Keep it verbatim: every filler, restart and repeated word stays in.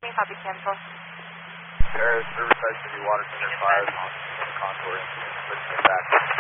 Copy, cancel. There's Riverside City Water Center five on the contour and switching it back.